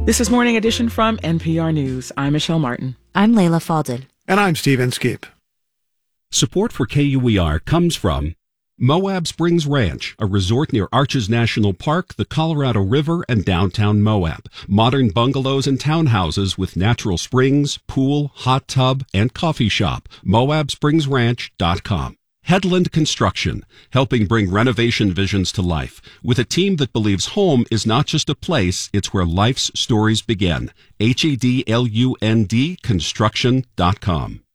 This is Morning Edition from NPR News. I'm Michelle Martin. I'm Layla Fadel. And I'm Stephen Skip. Support for KUER comes from Moab Springs Ranch, a resort near Arches National Park, the Colorado River, and downtown Moab. Modern bungalows and townhouses with natural springs, pool, hot tub, and coffee shop. MoabSpringsRanch.com. Headland Construction, helping bring renovation visions to life. With a team that believes home is not just a place, it's where life's stories begin. HEDLUND Construction.com.